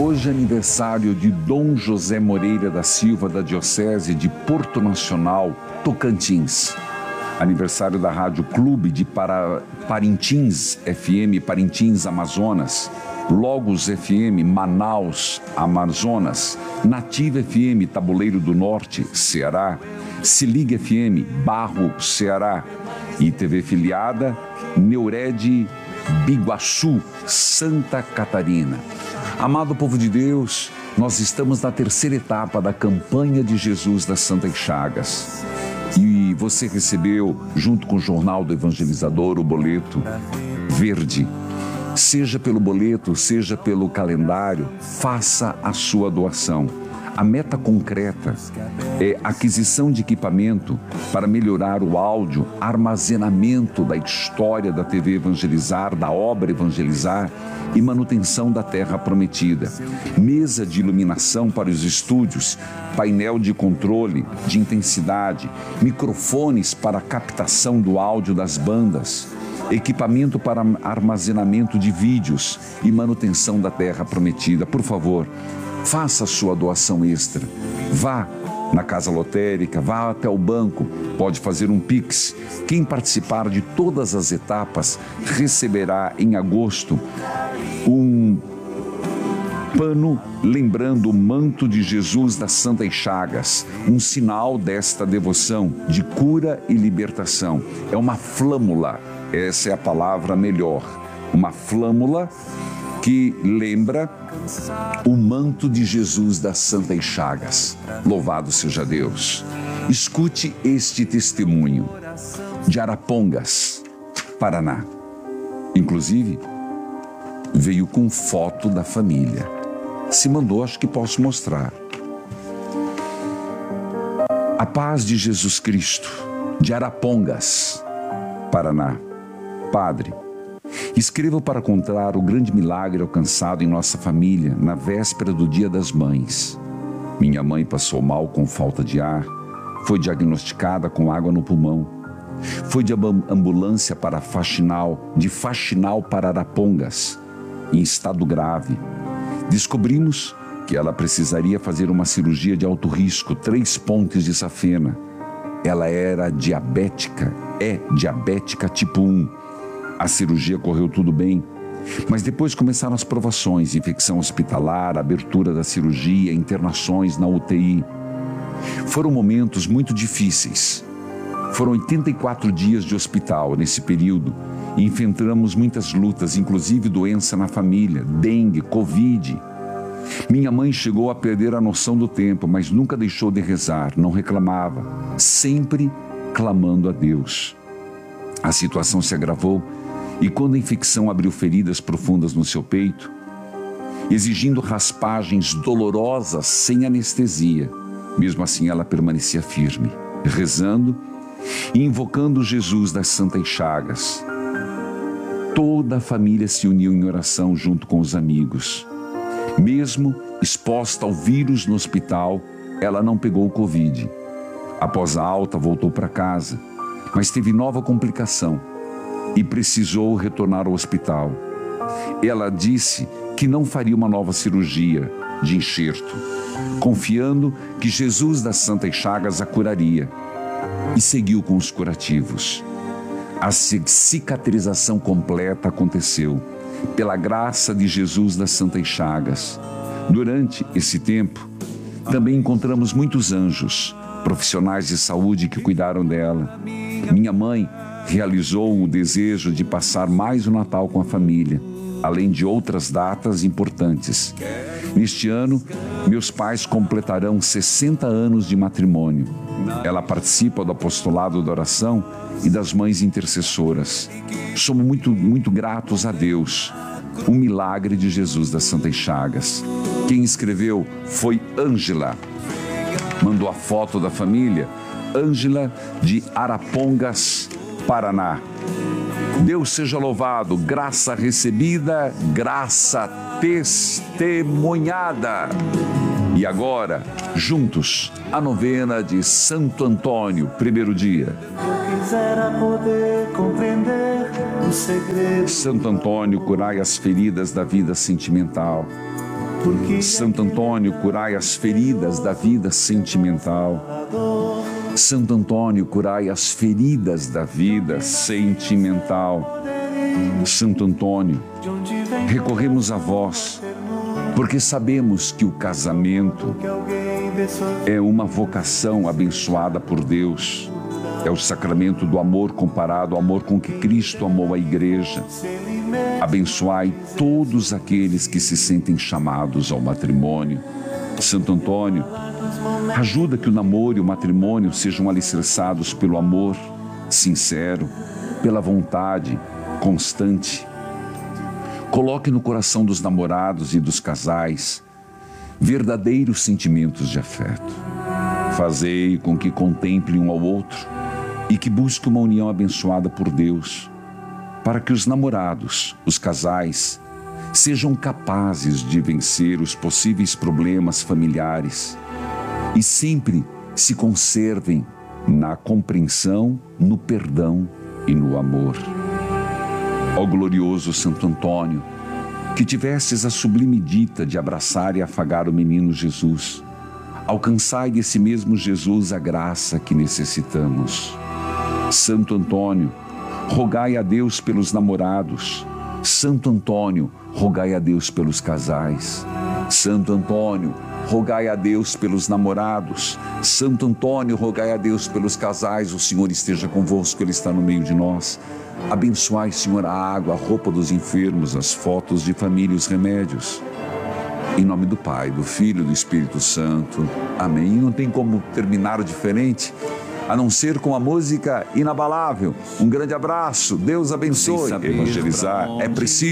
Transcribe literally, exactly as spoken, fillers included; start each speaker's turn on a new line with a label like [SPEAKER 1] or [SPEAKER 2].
[SPEAKER 1] Hoje é aniversário de Dom José Moreira da Silva, da Diocese de Porto Nacional, Tocantins. Aniversário da Rádio Clube de Para... Parintins F M, Parintins, Amazonas. Logos F M, Manaus, Amazonas. Nativa F M, Tabuleiro do Norte, Ceará. Se Liga F M, Barro, Ceará. E T V filiada, Neured Biguaçu, Santa Catarina. Amado povo de Deus, nós estamos na terceira etapa da campanha de Jesus das Santas Chagas. E você recebeu, junto com o Jornal do Evangelizador, o boleto verde. Seja pelo boleto, seja pelo calendário, faça a sua doação. A meta concreta é aquisição de equipamento para melhorar o áudio, armazenamento da história da T V Evangelizar, da obra Evangelizar e manutenção da Terra Prometida. Mesa de iluminação para os estúdios, painel de controle de intensidade, microfones para captação do áudio das bandas, equipamento para armazenamento de vídeos e manutenção da Terra Prometida. Por favor, faça a sua doação extra. Vá na casa lotérica, vá até o banco, pode fazer um Pix. Quem participar de todas as etapas receberá em agosto um pano lembrando o manto de Jesus das Santas Chagas, um sinal desta devoção de cura e libertação. É uma flâmula, essa é a palavra melhor, uma flâmula que lembra o manto de Jesus das Santas Chagas. Louvado seja Deus. Escute este testemunho de Arapongas, Paraná. Inclusive, veio com foto da família. Se mandou, acho que posso mostrar. A paz de Jesus Cristo, de Arapongas, Paraná. Padre, escrevo para contar o grande milagre alcançado em nossa família na véspera do Dia das Mães. Minha mãe passou mal com falta de ar, foi diagnosticada com água no pulmão. Foi de ambulância para Faxinal, de Faxinal para Arapongas, em estado grave. Descobrimos que ela precisaria fazer uma cirurgia de alto risco, três pontes de safena. Ela era diabética, é diabética tipo um. A cirurgia correu tudo bem, mas depois começaram as provações, infecção hospitalar, abertura da cirurgia, internações na U T I. Foram momentos muito difíceis. Foram oitenta e quatro dias de hospital nesse período e enfrentamos muitas lutas, inclusive doença na família, dengue, Covid. Minha mãe chegou a perder a noção do tempo, mas nunca deixou de rezar, não reclamava, sempre clamando a Deus. A situação se agravou e quando a infecção abriu feridas profundas no seu peito, exigindo raspagens dolorosas sem anestesia, mesmo assim ela permanecia firme, rezando e invocando Jesus das Santas Chagas. Toda a família se uniu em oração junto com os amigos. Mesmo exposta ao vírus no hospital, ela não pegou o Covid. Após a alta, voltou para casa, mas teve nova complicação e precisou retornar ao hospital. Ela disse que não faria uma nova cirurgia de enxerto, confiando que Jesus das Santas Chagas a curaria, e seguiu com os curativos. A cicatrização completa aconteceu pela graça de Jesus das Santas Chagas. Durante esse tempo, também encontramos muitos anjos, profissionais de saúde que cuidaram dela. Minha mãe realizou o desejo de passar mais o Natal com a família, além de outras datas importantes. Neste ano, meus pais completarão sessenta anos de matrimônio. Ela participa do apostolado da oração e das mães intercessoras. Somos muito, muito gratos a Deus. Um milagre de Jesus das Santas Chagas. Quem escreveu foi Ângela. Mandou a foto da família. Ângela de Arapongas, Paraná. Deus seja louvado, graça recebida, graça testemunhada. E agora, juntos, a novena de Santo Antônio, primeiro dia.
[SPEAKER 2] Eu quisera poder compreender o segredo.
[SPEAKER 1] Santo Antônio, curai as feridas da vida sentimental. Santo Antônio, curai as feridas da vida sentimental. Santo Antônio, curai as feridas da vida sentimental. Santo Antônio, recorremos a vós, porque sabemos que o casamento é uma vocação abençoada por Deus. É o sacramento do amor comparado ao amor com que Cristo amou a igreja. Abençoai todos aqueles que se sentem chamados ao matrimônio. Santo Antônio, ajuda que o namoro e o matrimônio sejam alicerçados pelo amor sincero, pela vontade constante. Coloque no coração dos namorados e dos casais verdadeiros sentimentos de afeto. Fazei com que contemplem um ao outro e que busquem uma união abençoada por Deus, para que os namorados, os casais, sejam capazes de vencer os possíveis problemas familiares e sempre se conservem na compreensão, no perdão e no amor. Ó glorioso Santo Antônio, que tivesses a sublime dita de abraçar e afagar o menino Jesus, alcançai desse mesmo Jesus a graça que necessitamos. Santo Antônio, rogai a Deus pelos namorados. Santo Antônio, rogai a Deus pelos casais. Santo Antônio, rogai a Deus pelos namorados. Santo Antônio, rogai a Deus pelos casais. O Senhor esteja convosco, Ele está no meio de nós. Abençoai, Senhor, a água, a roupa dos enfermos, as fotos de família e os remédios. Em nome do Pai, do Filho e do Espírito Santo. Amém. E não tem como terminar diferente, a não ser com a música inabalável. Um grande abraço, Deus abençoe. Evangelizar é preciso.